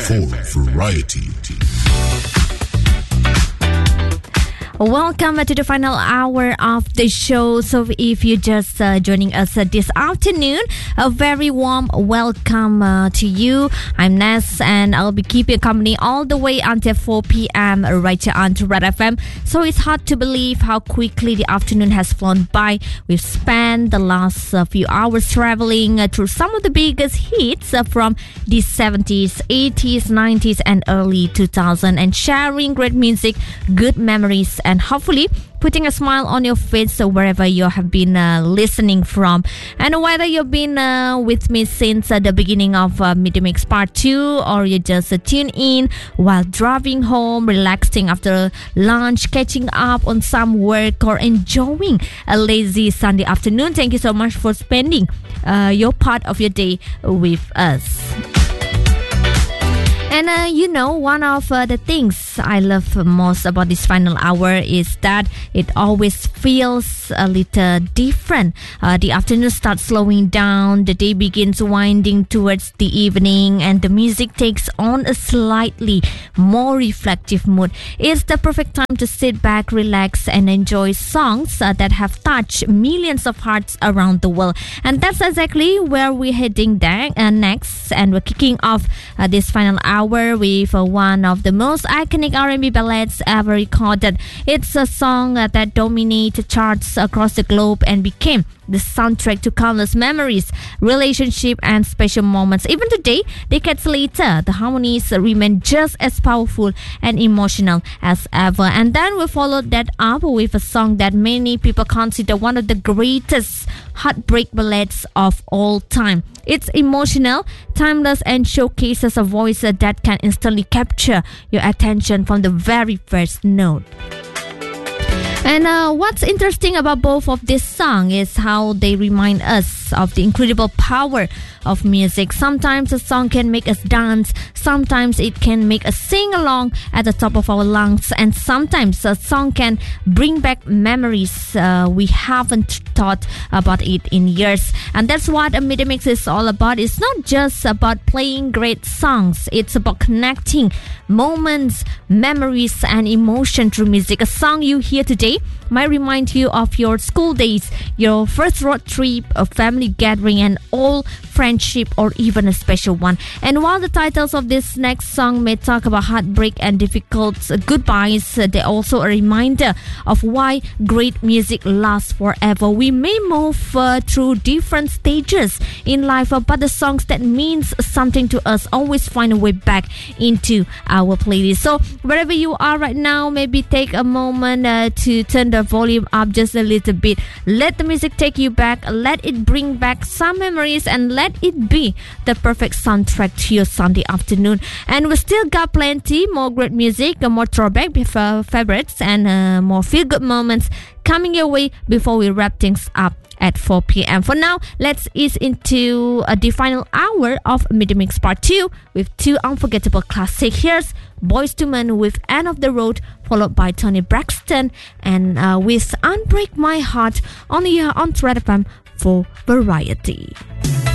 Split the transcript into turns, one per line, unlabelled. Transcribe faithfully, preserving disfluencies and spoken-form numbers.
for Variety.
Welcome to the final hour of the show. So if you're just uh, joining us uh, this afternoon, a very warm welcome uh, to you. I'm Ness and I'll be keeping you company all the way until four p.m. right here on Red F M. So it's hard to believe how quickly the afternoon has flown by. We've spent the last uh, few hours traveling uh, through some of the biggest hits uh, from the seventies, eighties, nineties and early two thousands and sharing great music, good memories, and hopefully putting a smile on your face wherever you have been uh, listening from. And whether you've been uh, with me since uh, the beginning of uh, Mid Mix Part two, or you just uh, tune in while driving home, relaxing after lunch, catching up on some work, or enjoying a lazy Sunday afternoon, thank you so much for spending uh, your part of your day with us. And uh, you know, one of uh, the things I love most about this final hour is that it always feels a little different. Uh, the afternoon starts slowing down, the day begins winding towards the evening, and the music takes on a slightly more reflective mood. It's the perfect time to sit back, relax, and enjoy songs uh, that have touched millions of hearts around the world. And that's exactly where we're heading there, uh, next. And we're kicking off uh, this final hour with uh, one of the most iconic R and B ballads ever recorded. It's a song uh, that dominated charts across the globe and became the soundtrack to countless memories, relationships, and special moments. Even today, decades later, the harmonies remain just as powerful and emotional as ever. And then we followed that up with a song that many people consider one of the greatest heartbreak ballads of all time. It's emotional, timeless, and showcases a voice that can instantly capture your attention from the very first note. And uh, what's interesting about both of this song is how they remind us of the incredible power of music. Sometimes a song can make us dance, sometimes it can make us sing along at the top of our lungs, and sometimes a song can bring back memories uh, we haven't thought about it in years. And that's what a Mid Mix is all about. It's not just about playing great songs, it's about connecting moments, memories, and emotion through music. A song you hear today might remind you of your school days, your first road trip, a family gathering, an old friendship, or even a special one. And while the titles of this next song may talk about heartbreak and difficult goodbyes, they're also a reminder of why great music lasts forever. We may move uh, through different stages in life, uh, but the songs that means something to us always find a way back into our playlist. So wherever you are right now, maybe take a moment uh, to turn the volume up just a little bit. Let the music take you back, let it bring back some memories, and let it be the perfect soundtrack to your Sunday afternoon. And we still got plenty more great music, more throwback favorites, and uh, more feel-good moments coming your way before we wrap things up at four p.m. For now, let's ease into uh, the final hour of Mid Mix Part two with two unforgettable classics. Here's Boyz two Men with End of the Road, followed by Toni Braxton and uh, with Unbreak My Heart on the uh, on Red F M for Variety.